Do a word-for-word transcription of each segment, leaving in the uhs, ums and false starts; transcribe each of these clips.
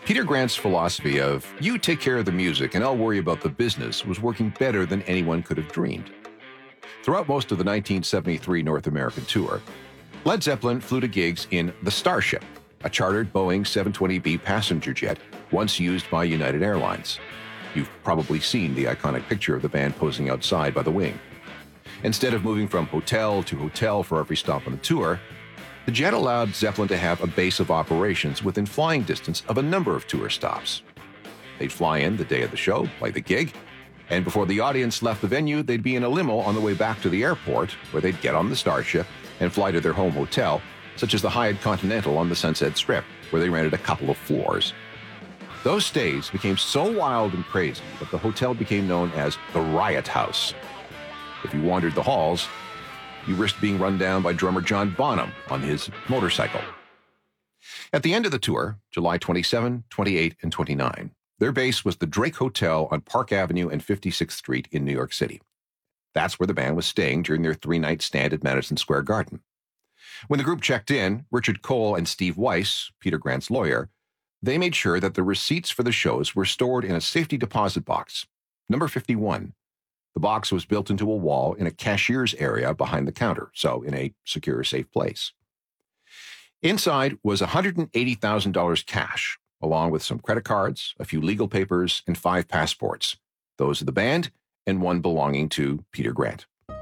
Peter Grant's philosophy of, you take care of the music and I'll worry about the business, was working better than anyone could have dreamed. Throughout most of the nineteen seventy-three North American tour, Led Zeppelin flew to gigs in the Starship, a chartered Boeing seven twenty B passenger jet once used by United Airlines. You've probably seen the iconic picture of the band posing outside by the wing. Instead of moving from hotel to hotel for every stop on the tour, the jet allowed Zeppelin to have a base of operations within flying distance of a number of tour stops. They'd fly in the day of the show, play the gig, and before the audience left the venue, they'd be in a limo on the way back to the airport, where they'd get on the Starship and fly to their home hotel, such as the Hyatt Continental on the Sunset Strip, where they rented a couple of floors. Those stays became so wild and crazy that the hotel became known as the Riot House. If you wandered the halls, you risked being run down by drummer John Bonham on his motorcycle. At the end of the tour, July twenty-seventh, twenty-eighth, and twenty-ninth, their base was the Drake Hotel on Park Avenue and fifty-sixth Street in New York City. That's where the band was staying during their three-night stand at Madison Square Garden. When the group checked in, Richard Cole and Steve Weiss, Peter Grant's lawyer, they made sure that the receipts for the shows were stored in a safety deposit box, number fifty-one. The box was built into a wall in a cashier's area behind the counter, so in a secure, safe place. Inside was one hundred eighty thousand dollars cash, along with some credit cards, a few legal papers, and five passports, those of the band and one belonging to Peter Grant.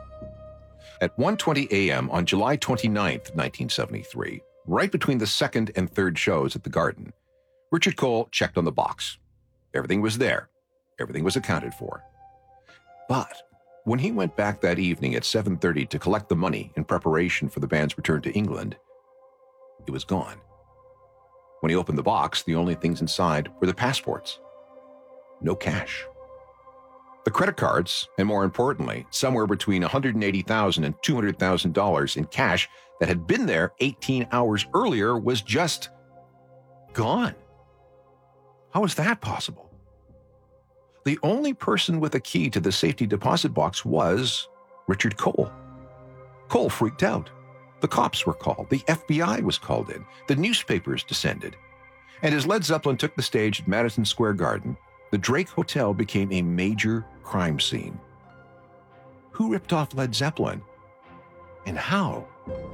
At one twenty a.m. on July twenty-ninth, nineteen seventy-three, right between the second and third shows at the Garden, Richard Cole checked on the box. Everything was there. Everything was accounted for. But when he went back that evening at seven thirty to collect the money in preparation for the band's return to England, it was gone. When he opened the box, the only things inside were the passports. No cash. The credit cards, and more importantly, somewhere between one hundred eighty thousand dollars and two hundred thousand dollars in cash that had been there eighteen hours earlier, was just gone. How is that possible? The only person with a key to the safety deposit box was Richard Cole. Cole freaked out. The cops were called. The F B I was called in. The newspapers descended. And as Led Zeppelin took the stage at Madison Square Garden, the Drake Hotel became a major crime scene. Who ripped off Led Zeppelin? And how?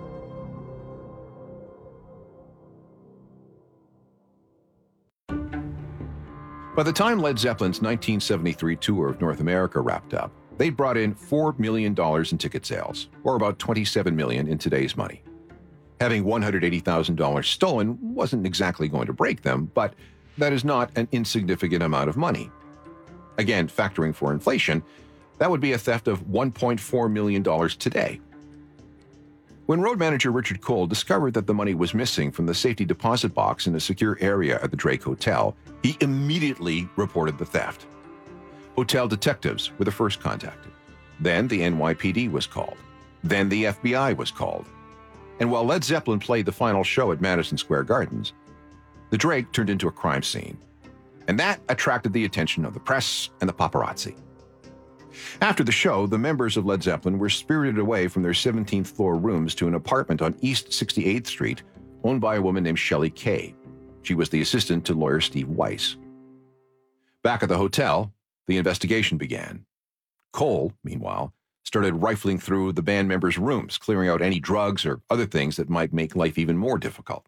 By the time Led Zeppelin's nineteen seventy-three tour of North America wrapped up, they brought in four million dollars in ticket sales, or about twenty-seven million dollars in today's money. Having one hundred eighty thousand dollars stolen wasn't exactly going to break them, but that is not an insignificant amount of money. Again, factoring for inflation, that would be a theft of one point four million dollars today. When road manager Richard Cole discovered that the money was missing from the safety deposit box in a secure area at the Drake Hotel, he immediately reported the theft. Hotel detectives were the first contacted. Then the N Y P D was called. Then the F B I was called. And while Led Zeppelin played the final show at Madison Square Gardens, the Drake turned into a crime scene. And that attracted the attention of the press and the paparazzi. After the show, the members of Led Zeppelin were spirited away from their seventeenth floor rooms to an apartment on East sixty-eighth Street, owned by a woman named Shelley Kay. She was the assistant to lawyer Steve Weiss. Back at the hotel, the investigation began. Cole, meanwhile, started rifling through the band members' rooms, clearing out any drugs or other things that might make life even more difficult.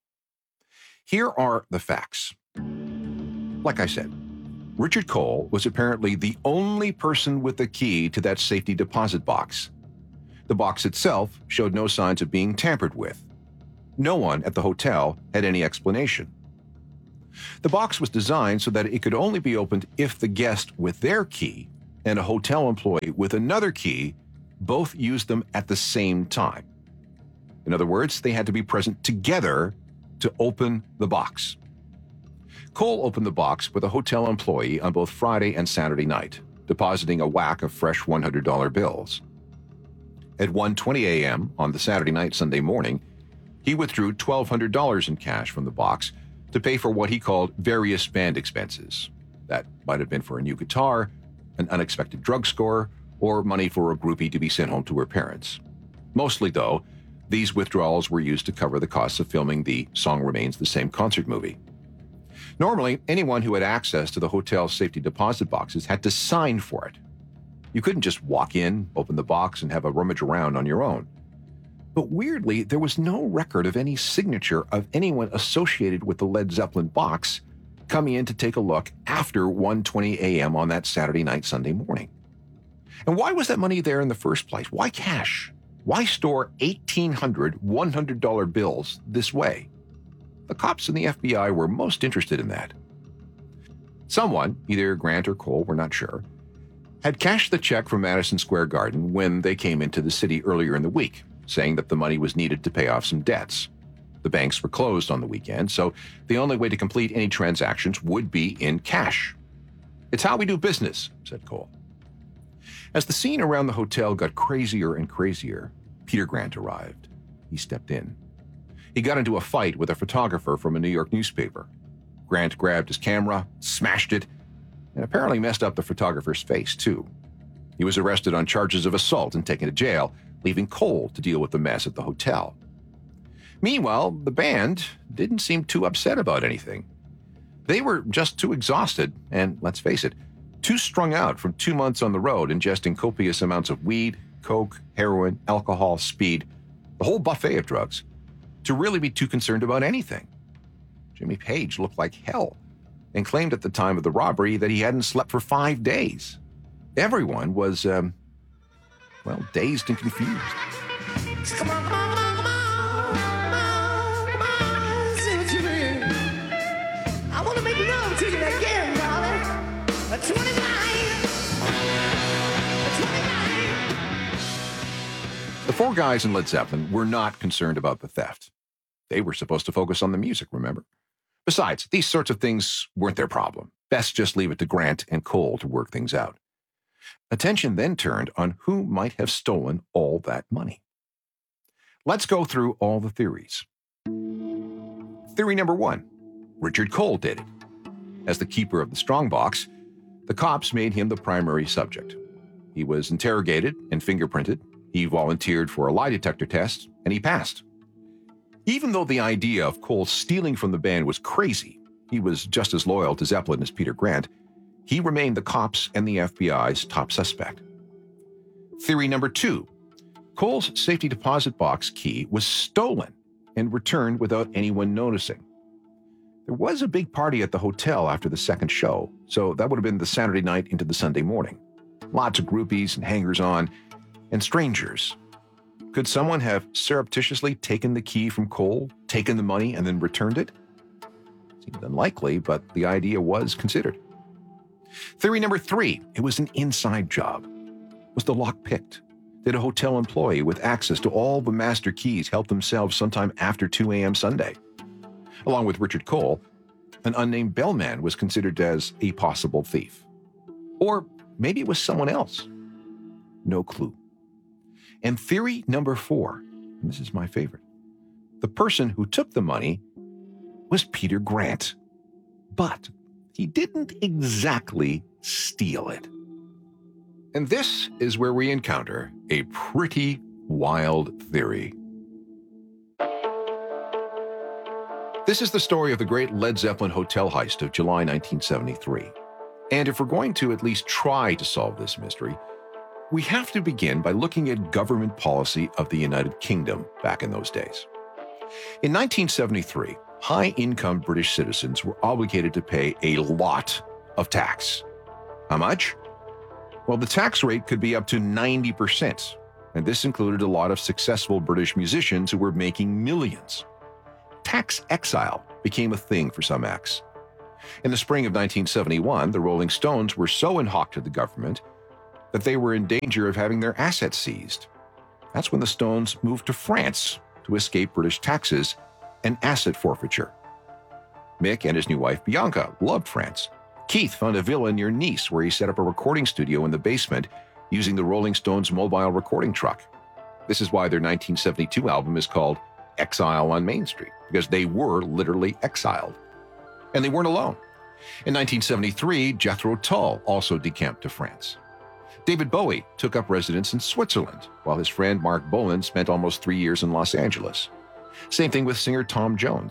Here are the facts. Like I said, Richard Cole was apparently the only person with the key to that safety deposit box. The box itself showed no signs of being tampered with. No one at the hotel had any explanation. The box was designed so that it could only be opened if the guest with their key and a hotel employee with another key both used them at the same time. In other words, they had to be present together to open the box. Cole opened the box with a hotel employee on both Friday and Saturday night, depositing a whack of fresh one hundred dollar bills. At one twenty a.m. on the Saturday night, Sunday morning, he withdrew twelve hundred dollars in cash from the box to pay for what he called various band expenses. That might have been for a new guitar, an unexpected drug score, or money for a groupie to be sent home to her parents. Mostly, though, these withdrawals were used to cover the costs of filming the Song Remains the Same concert movie. Normally, anyone who had access to the hotel's safety deposit boxes had to sign for it. You couldn't just walk in, open the box, and have a rummage around on your own. But weirdly, there was no record of any signature of anyone associated with the Led Zeppelin box coming in to take a look after one twenty a.m. on that Saturday night, Sunday morning. And why was that money there in the first place? Why cash? Why store eighteen hundred one hundred dollar bills this way? The cops and the F B I were most interested in that. Someone, either Grant or Cole, we're not sure, had cashed the check from Madison Square Garden when they came into the city earlier in the week, saying that the money was needed to pay off some debts. The banks were closed on the weekend, so the only way to complete any transactions would be in cash. "It's how we do business," said Cole. As the scene around the hotel got crazier and crazier, Peter Grant arrived. He stepped in. He got into a fight with a photographer from a New York newspaper. Grant grabbed his camera, smashed it, and apparently messed up the photographer's face, too. He was arrested on charges of assault and taken to jail, leaving Cole to deal with the mess at the hotel. Meanwhile, the band didn't seem too upset about anything. They were just too exhausted and, let's face it, too strung out from two months on the road ingesting copious amounts of weed, coke, heroin, alcohol, speed, the whole buffet of drugs, to really be too concerned about anything. Jimmy Page looked like hell and claimed at the time of the robbery that he hadn't slept for five days. Everyone was, um, well, dazed and confused. Come on, come on, come on, come on, come on, say what you mean. I want to make love to you again, darling. A twenty-nine, a twenty-nine. The four guys in Led Zeppelin were not concerned about the theft. They were supposed to focus on the music, remember? Besides, these sorts of things weren't their problem. Best just leave it to Grant and Cole to work things out. Attention then turned on who might have stolen all that money. Let's go through all the theories. Theory number one, Richard Cole did it. As the keeper of the strongbox, the cops made him the primary subject. He was interrogated and fingerprinted. He volunteered for a lie detector test, and he passed. Even though the idea of Cole stealing from the band was crazy, he was just as loyal to Zeppelin as Peter Grant. He remained the cops and the F B I's top suspect. Theory number two, Cole's safety deposit box key was stolen and returned without anyone noticing. There was a big party at the hotel after the second show, so that would have been the Saturday night into the Sunday morning. Lots of groupies and hangers-on and strangers. Could someone have surreptitiously taken the key from Cole, taken the money, and then returned it? Seemed unlikely, but the idea was considered. Theory number three, it was an inside job. Was the lock picked? Did a hotel employee with access to all the master keys help themselves sometime after two a.m. Sunday? Along with Richard Cole, an unnamed bellman was considered as a possible thief. Or maybe it was someone else. No clue. And theory number four, and this is my favorite, the person who took the money was Peter Grant. But he didn't exactly steal it. And this is where we encounter a pretty wild theory. This is the story of the great Led Zeppelin hotel heist of July nineteen seventy-three. And if we're going to at least try to solve this mystery, we have to begin by looking at government policy of the United Kingdom back in those days. In nineteen seventy-three, high-income British citizens were obligated to pay a lot of tax. How much? Well, the tax rate could be up to ninety percent, and this included a lot of successful British musicians who were making millions. Tax exile became a thing for some acts. In the spring of nineteen seventy-one, the Rolling Stones were so in hock to the government that they were in danger of having their assets seized. That's when the Stones moved to France to escape British taxes and asset forfeiture. Mick and his new wife Bianca loved France. Keith found a villa near Nice where he set up a recording studio in the basement using the Rolling Stones' mobile recording truck. This is why their nineteen seventy-two album is called Exile on Main Street, because they were literally exiled. And they weren't alone. In nineteen seventy-three, Jethro Tull also decamped to France. David Bowie took up residence in Switzerland, while his friend Mark Bolan spent almost three years in Los Angeles. Same thing with singer Tom Jones.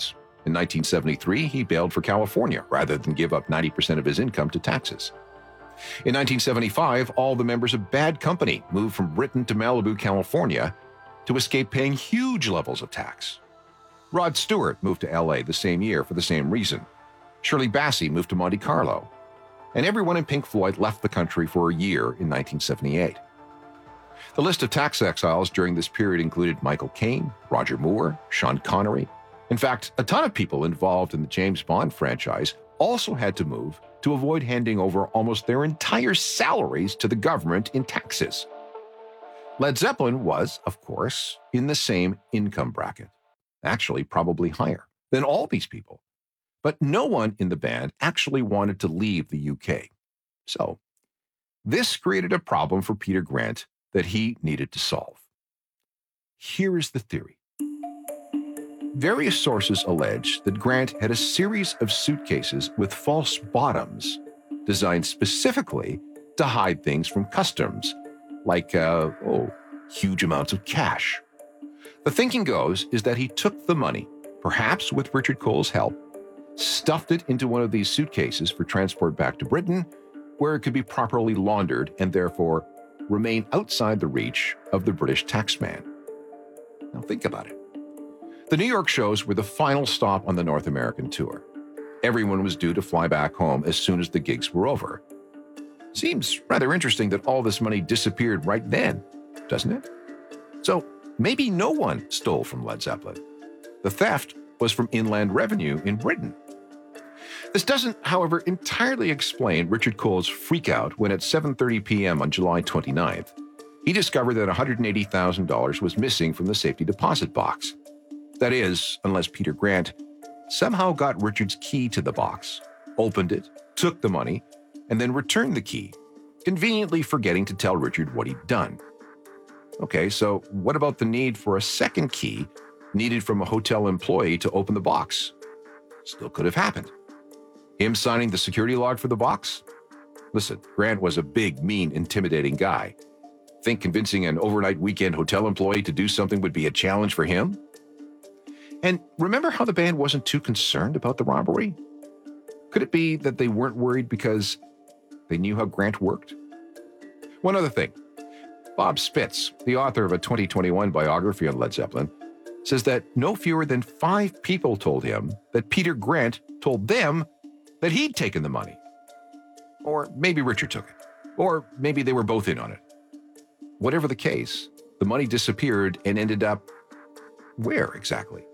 In nineteen seventy-three, he bailed for California rather than give up ninety percent of his income to taxes. In nineteen seventy-five, all the members of Bad Company moved from Britain to Malibu, California, to escape paying huge levels of tax. Rod Stewart moved to L A the same year for the same reason. Shirley Bassey moved to Monte Carlo. And everyone in Pink Floyd left the country for a year in nineteen seventy-eight. The list of tax exiles during this period included Michael Caine, Roger Moore, Sean Connery. In fact, a ton of people involved in the James Bond franchise also had to move to avoid handing over almost their entire salaries to the government in taxes. Led Zeppelin was, of course, in the same income bracket, actually probably higher than all these people. But no one in the band actually wanted to leave the U K. So this created a problem for Peter Grant that he needed to solve. Here is the theory. Various sources allege that Grant had a series of suitcases with false bottoms designed specifically to hide things from customs, like, uh, oh, huge amounts of cash. The thinking goes is that he took the money, perhaps with Richard Cole's help, stuffed it into one of these suitcases for transport back to Britain, where it could be properly laundered and therefore remain outside the reach of the British taxman. Now think about it. The New York shows were the final stop on the North American tour. Everyone was due to fly back home as soon as the gigs were over. Seems rather interesting that all this money disappeared right then, doesn't it? So maybe no one stole from Led Zeppelin. The theft was from inland revenue in Britain. This doesn't, however, entirely explain Richard Cole's freakout when at seven thirty p.m. on July twenty-ninth, he discovered that one hundred eighty thousand dollars was missing from the safety deposit box. That is, unless Peter Grant somehow got Richard's key to the box, opened it, took the money, and then returned the key, conveniently forgetting to tell Richard what he'd done. Okay, so what about the need for a second key needed from a hotel employee to open the box? Still could have happened. Him signing the security log for the box? Listen, Grant was a big, mean, intimidating guy. Think convincing an overnight weekend hotel employee to do something would be a challenge for him? And remember how the band wasn't too concerned about the robbery? Could it be that they weren't worried because they knew how Grant worked? One other thing. Bob Spitz, the author of a twenty twenty-one biography on Led Zeppelin, says that no fewer than five people told him that Peter Grant told them that he'd taken the money. Or maybe Richard took it. Or maybe they were both in on it. Whatever the case, the money disappeared and ended up where exactly?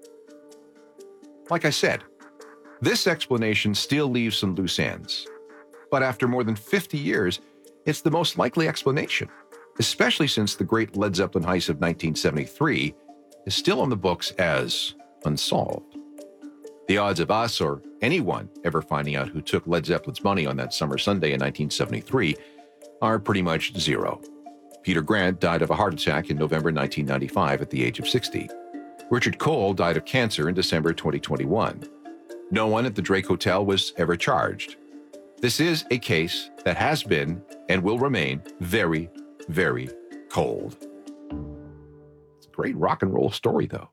Like I said, this explanation still leaves some loose ends. But after more than fifty years, it's the most likely explanation, especially since the great Led Zeppelin heist of nineteen seventy-three is still on the books as unsolved. The odds of us or anyone ever finding out who took Led Zeppelin's money on that summer Sunday in nineteen seventy-three are pretty much zero. Peter Grant died of a heart attack in November nineteen ninety-five at the age of sixty. Richard Cole died of cancer in December twenty twenty-one. No one at the Drake Hotel was ever charged. This is a case that has been and will remain very, very cold. It's a great rock and roll story, though.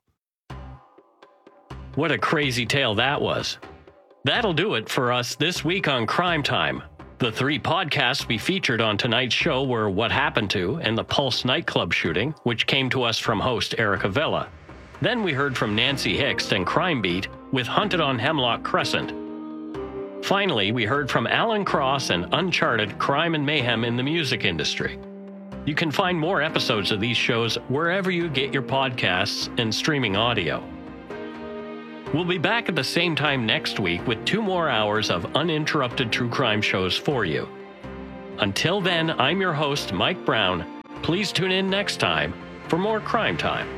What a crazy tale that was. That'll do it for us this week on Crime Time. The three podcasts we featured on tonight's show were What Happened To and the Pulse nightclub shooting, which came to us from host Erica Villa. Then we heard from Nancy Hicks and Crime Beat with Hunted on Hemlock Crescent. Finally, we heard from Alan Cross and Uncharted Crime and Mayhem in the Music Industry. You can find more episodes of these shows wherever you get your podcasts and streaming audio. We'll be back at the same time next week with two more hours of uninterrupted true crime shows for you. Until then, I'm your host, Mike Brown. Please tune in next time for more Crime Time.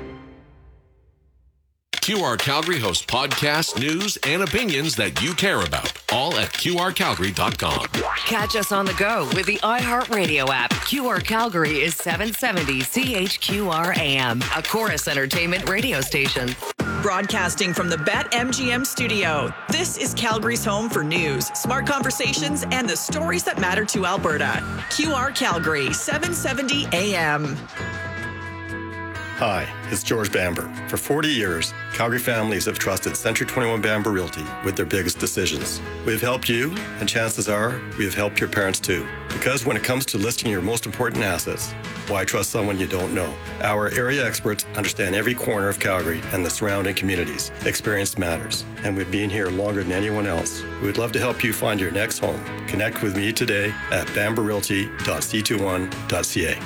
Q R Calgary hosts podcasts, news, and opinions that you care about, all at Q R Calgary dot com. Catch us on the go with the iHeartRadio app. Q R Calgary is seven seventy C H Q R A M, a Chorus Entertainment radio station. Broadcasting from the BetMGM studio, this is Calgary's home for news, smart conversations, and the stories that matter to Alberta. Q R Calgary, seven seventy A M. Hi, it's George Bamber. For forty years, Calgary families have trusted Century twenty-one Bamber Realty with their biggest decisions. We have helped you, and chances are we have helped your parents too. Because when it comes to listing your most important assets, why trust someone you don't know? Our area experts understand every corner of Calgary and the surrounding communities. Experience matters, and we've been here longer than anyone else. We would love to help you find your next home. Connect with me today at bamber realty dot c twenty-one dot c a.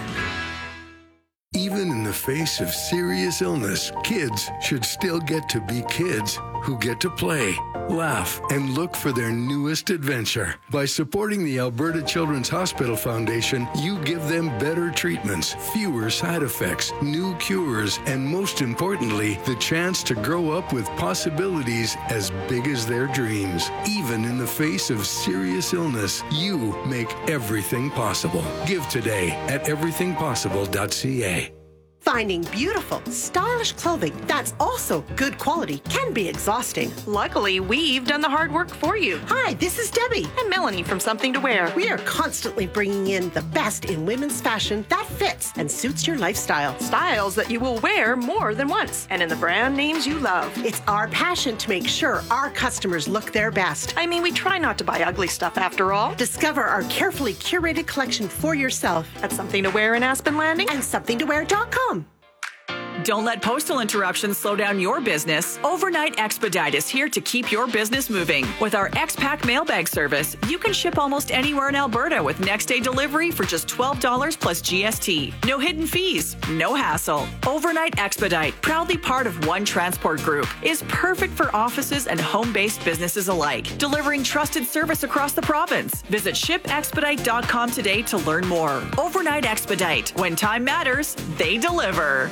Even in the face of serious illness, kids should still get to be kids who get to play, laugh, and look for their newest adventure. By supporting the Alberta Children's Hospital Foundation, you give them better treatments, fewer side effects, new cures, and most importantly, the chance to grow up with possibilities as big as their dreams. Even in the face of serious illness, you make everything possible. Give today at everything possible dot c a. Finding beautiful, stylish clothing that's also good quality can be exhausting. Luckily, we've done the hard work for you. Hi, this is Debbie. And Melanie from Something to Wear. We are constantly bringing in the best in women's fashion that fits and suits your lifestyle. Styles that you will wear more than once, and in the brand names you love. It's our passion to make sure our customers look their best. I mean, we try not to buy ugly stuff after all. Discover our carefully curated collection for yourself at Something to Wear in Aspen Landing and something to wear dot com. Don't let postal interruptions slow down your business. Overnight Expedite is here to keep your business moving. With our X-Pack mailbag service, you can ship almost anywhere in Alberta with next-day delivery for just twelve dollars plus G S T. No hidden fees, no hassle. Overnight Expedite, proudly part of One Transport Group, is perfect for offices and home-based businesses alike, delivering trusted service across the province. Visit ship expedite dot com today to learn more. Overnight Expedite. When time matters, they deliver.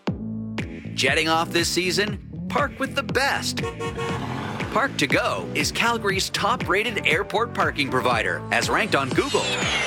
Jetting off this season? Park with the best. Park to Go is Calgary's top-rated airport parking provider, as ranked on Google.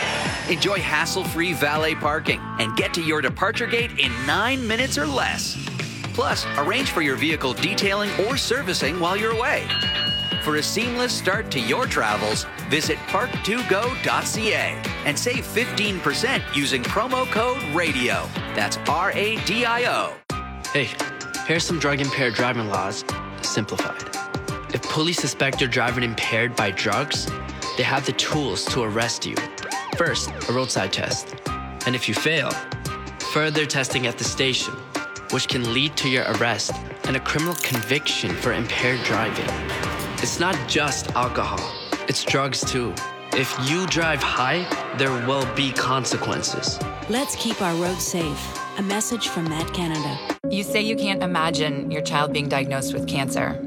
Enjoy hassle-free valet parking and get to your departure gate in nine minutes or less. Plus, arrange for your vehicle detailing or servicing while you're away. For a seamless start to your travels, visit park to go dot c a and save fifteen percent using promo code RADIO. That's R A D I O. Hey, here's some drug-impaired driving laws, simplified. If police suspect you're driving impaired by drugs, they have the tools to arrest you. First, a roadside test. And if you fail, further testing at the station, which can lead to your arrest and a criminal conviction for impaired driving. It's not just alcohol, it's drugs too. If you drive high, there will be consequences. Let's keep our roads safe. A message from Matt Canada. You say you can't imagine your child being diagnosed with cancer,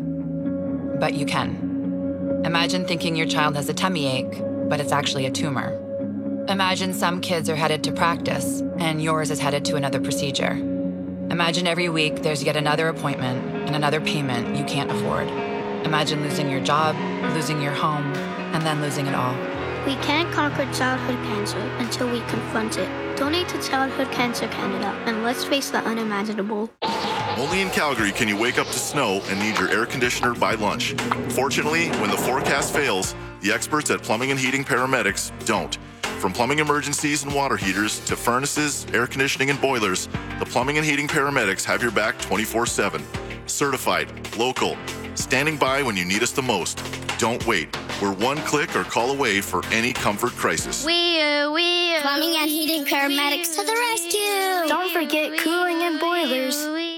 but you can. Imagine thinking your child has a tummy ache, but it's actually a tumor. Imagine some kids are headed to practice, and yours is headed to another procedure. Imagine every week there's yet another appointment and another payment you can't afford. Imagine losing your job, losing your home, and then losing it all. We can't conquer childhood cancer until we confront it. Donate to Childhood Cancer Canada, and let's face the unimaginable. Only in Calgary can you wake up to snow and need your air conditioner by lunch. Fortunately, when the forecast fails, the experts at Plumbing and Heating Paramedics don't. From plumbing emergencies and water heaters to furnaces, air conditioning, and boilers, the Plumbing and Heating Paramedics have your back twenty-four seven. Certified, local, standing by when you need us the most. Don't wait. We're one click or call away for any comfort crisis. We, uh, we, uh, Plumbing and Heating Paramedics to the rescue. Don't forget cooling and boilers.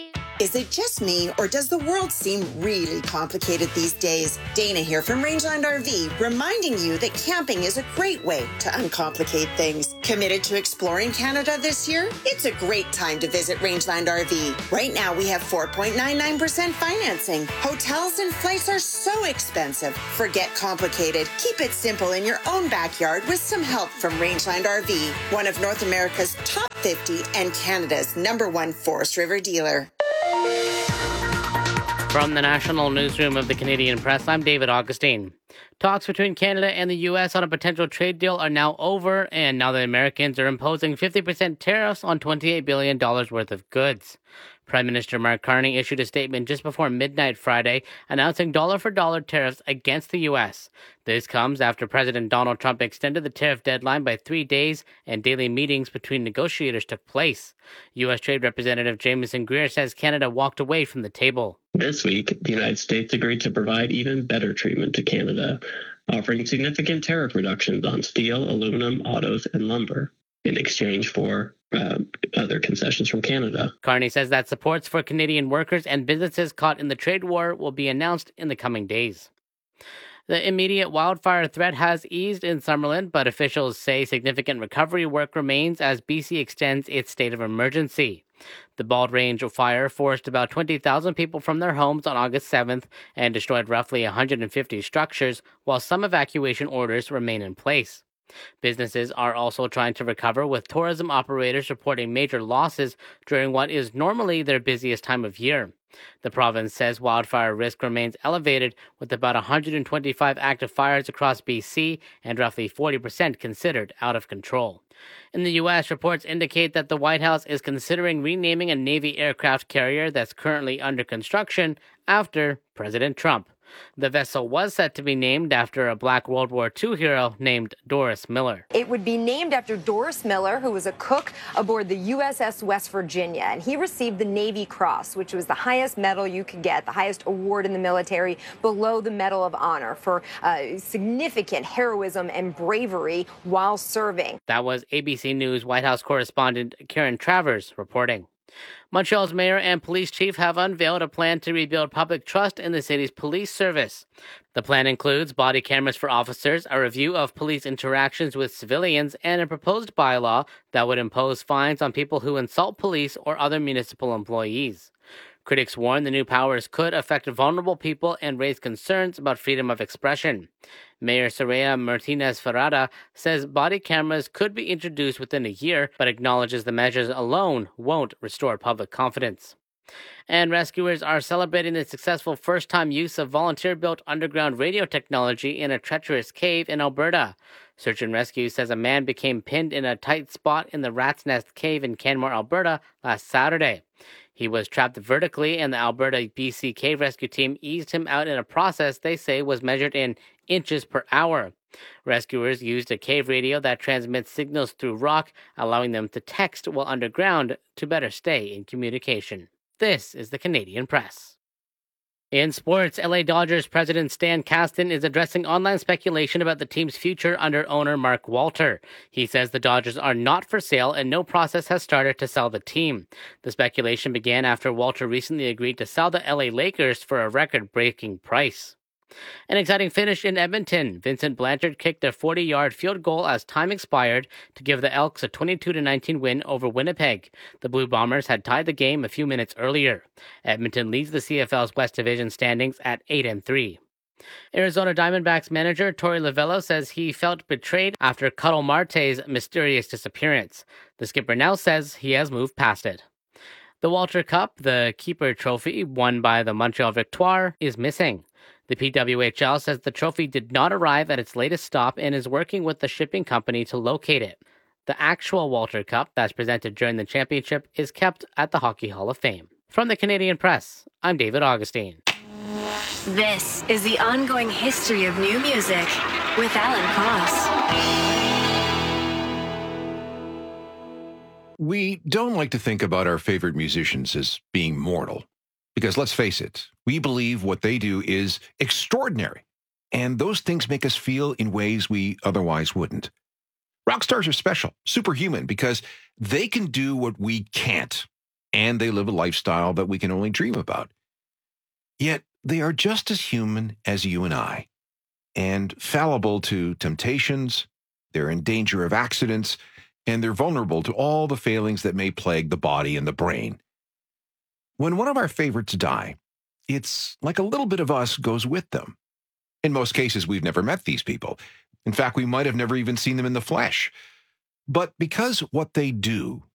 Is it just me, or does the world seem really complicated these days? Dana here from Rangeland R V, reminding you that camping is a great way to uncomplicate things. Committed to exploring Canada this year? It's a great time to visit Rangeland R V. Right now, we have four point nine nine percent financing. Hotels and flights are so expensive. Forget complicated. Keep it simple in your own backyard with some help from Rangeland R V, one of North America's top fifty and Canada's number one Forest River dealer. From the National Newsroom of the Canadian Press, I'm David Augustine. Talks between Canada and the U S on a potential trade deal are now over, and now the Americans are imposing fifty percent tariffs on twenty-eight billion dollars worth of goods. Prime Minister Mark Carney issued a statement just before midnight Friday announcing dollar-for-dollar tariffs against the U S. This comes after President Donald Trump extended the tariff deadline by three days and daily meetings between negotiators took place. U S. Trade Representative Jameson Greer says Canada walked away from the table. This week, the United States agreed to provide even better treatment to Canada, offering significant tariff reductions on steel, aluminum, autos, and lumber in exchange for uh, other concessions from Canada. Carney says that supports for Canadian workers and businesses caught in the trade war will be announced in the coming days. The immediate wildfire threat has eased in Summerland, but officials say significant recovery work remains as B C extends its state of emergency. The Bald Range fire forced about twenty thousand people from their homes on August seventh and destroyed roughly one hundred fifty structures, while some evacuation orders remain in place. Businesses are also trying to recover, with tourism operators reporting major losses during what is normally their busiest time of year. The province says wildfire risk remains elevated, with about one hundred twenty-five active fires across B C and roughly forty percent considered out of control. In the U S, reports indicate that the White House is considering renaming a Navy aircraft carrier that's currently under construction after President Trump. The vessel was set to be named after a Black World War Two hero named Doris Miller. It would be named after Doris Miller, who was a cook aboard the U S S West Virginia, and he received the Navy Cross, which was the highest medal you could get, the highest award in the military, below the Medal of Honor, for uh, significant heroism and bravery while serving. That was A B C News White House correspondent Karen Travers reporting. Montreal's mayor and police chief have unveiled a plan to rebuild public trust in the city's police service. The plan includes body cameras for officers, a review of police interactions with civilians, and a proposed bylaw that would impose fines on people who insult police or other municipal employees. Critics warn the new powers could affect vulnerable people and raise concerns about freedom of expression. Mayor Soraya Martinez-Ferrada says body cameras could be introduced within a year, but acknowledges the measures alone won't restore public confidence. And rescuers are celebrating the successful first-time use of volunteer-built underground radio technology in a treacherous cave in Alberta. Search and Rescue says a man became pinned in a tight spot in the Rat's Nest Cave in Canmore, Alberta, last Saturday. He was trapped vertically, and the Alberta B C Cave Rescue Team eased him out in a process they say was measured in inches per hour. Rescuers used a cave radio that transmits signals through rock, allowing them to text while underground to better stay in communication. This is the Canadian Press. In sports, L A Dodgers president Stan Kasten is addressing online speculation about the team's future under owner Mark Walter. He says the Dodgers are not for sale and no process has started to sell the team. The speculation began after Walter recently agreed to sell the L A Lakers for a record-breaking price. An exciting finish in Edmonton. Vincent Blanchard kicked a forty-yard field goal as time expired to give the Elks a twenty-two to nineteen win over Winnipeg. The Blue Bombers had tied the game a few minutes earlier. Edmonton leads the C F L's West Division standings at eight and three. Arizona Diamondbacks manager Torey Lovullo says he felt betrayed after Cuddle Marte's mysterious disappearance. The skipper now says he has moved past it. The Walter Cup, the keeper trophy won by the Montreal Victoire, is missing. The P W H L says the trophy did not arrive at its latest stop and is working with the shipping company to locate it. The actual Walter Cup that's presented during the championship is kept at the Hockey Hall of Fame. From the Canadian Press, I'm David Augustine. This is the ongoing history of new music with Alan Cross. We don't like to think about our favorite musicians as being mortal. Because let's face it, we believe what they do is extraordinary. And those things make us feel in ways we otherwise wouldn't. Rock stars are special, superhuman, because they can do what we can't. And they live a lifestyle that we can only dream about. Yet they are just as human as you and I. And fallible to temptations, they're in danger of accidents, and they're vulnerable to all the failings that may plague the body and the brain. When one of our favorites die, it's like a little bit of us goes with them. In most cases, we've never met these people. In fact, we might have never even seen them in the flesh. But because what they do